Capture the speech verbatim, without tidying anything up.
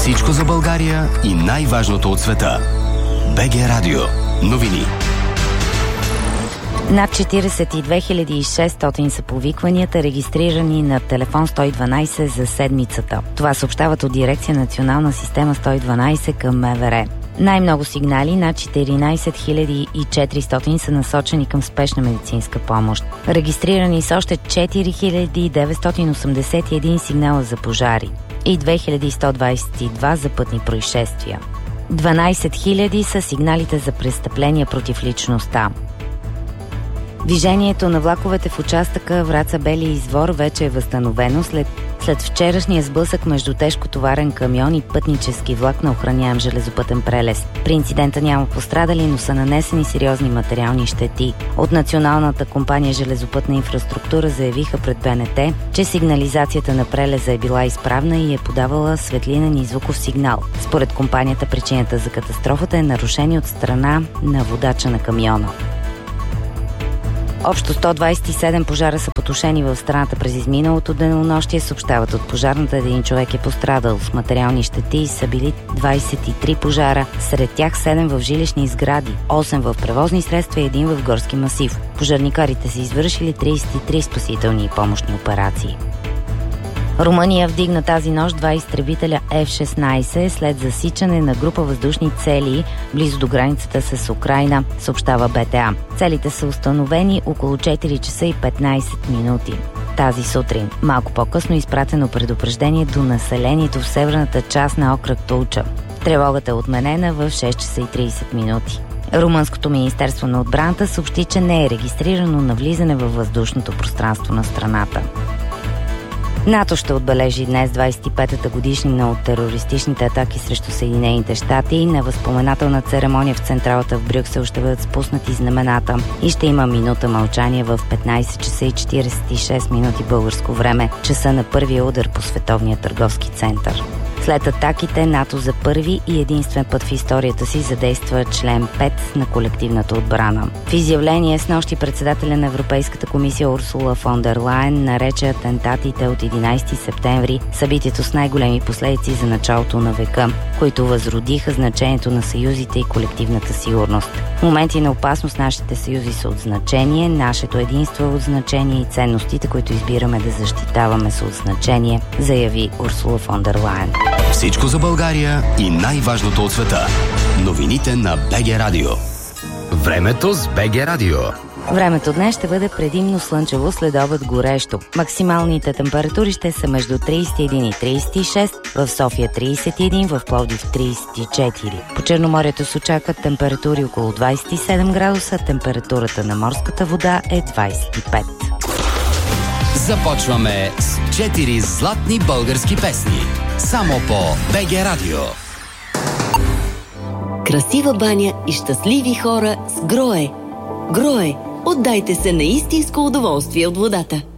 Всичко за България и най-важното от света. БГ Радио. Новини. Над четиридесет и две хиляди и шестстотин са повикванията, регистрирани на телефон сто и дванайсет за седмицата. Това съобщават от дирекция Национална система сто и дванайсет към МВР. Най-много сигнали, над четиринайсет хиляди и четиристотин, са насочени към спешна медицинска помощ. Регистрирани са още четири хиляди деветстотин осемдесет и един сигнала за пожари и две хиляди сто двайсет и два за пътни происшествия. дванайсет хиляди са сигналите за престъпления против личността. Движението на влаковете в участъка Враца-Бели извор вече е възстановено след, след вчерашния сблъсък между тежкотоварен камион и пътнически влак на охраняем железопътен прелез. При инцидента няма пострадали, но са нанесени сериозни материални щети. От Националната компания железопътна инфраструктура заявиха пред БНТ, че сигнализацията на прелеза е била изправна и е подавала светлинен и звуков сигнал. Според компанията, причината за катастрофата е нарушение от страна на водача на камиона. Общо сто двайсет и седем пожара са потушени в страната през изминалото денонощие. Съобщават от пожарната, един човек е пострадал. С материални щети са били двайсет и три пожара, сред тях седем в жилищни сгради, осем в превозни средства и един в горски масив. Пожарникарите са извършили трийсет и три спасителни и помощни операции. Румъния вдигна тази нощ два изтребителя Еф шестнайсет след засичане на група въздушни цели близо до границата с Украйна, съобщава БТА. Целите са установени около четири часа и петнайсет минути. Тази сутрин, малко по-късно, изпратено предупреждение до населението в северната част на окръг Тулча. Тревогата е отменена в шест часа и трийсет минути. Румънското министерство на отбраната съобщи, че не е регистрирано навлизане във въздушното пространство на страната. НАТО ще отбележи днес двайсет и петата годишнина от терористичните атаки срещу Съединените щати. На възпоменателна церемония в централата в Брюксел ще бъдат спуснати знамената и ще има минута мълчание в петнайсет часа и четирийсет и шест минути българско време, часа на първия удар по Световния търговски център. След атаките, НАТО за първи и единствен път в историята си задейства член пет на колективната отбрана. В изявление снощи председателя на Европейската комисия Урсула фон дер Лайен нарече атентатите от единайсети септември събитието с най-големи последици за началото на века, които възродиха значението на съюзите и колективната сигурност. В моменти на опасност нашите съюзи са от значение, нашето единство е от значение и ценностите, които избираме да защитаваме, са от значение, заяви Урсула фон дер Лайен. Всичко за България и най-важното от света. Новините на БГ Радио. Времето с БГ Радио. Времето днес ще бъде предимно слънчево, след обед горещо. Максималните температури ще са между трийсет и един и трийсет и шест, в София трийсет и един, в Пловдив трийсет и четири. По Черноморието се очакват температури около двайсет и седем градуса, температурата на морската вода е двайсет и пет. Започваме с четири златни български песни. Само по БГ Радио. Красива баня и щастливи хора с Грое. Грое. Отдайте се на истинско удоволствие от водата.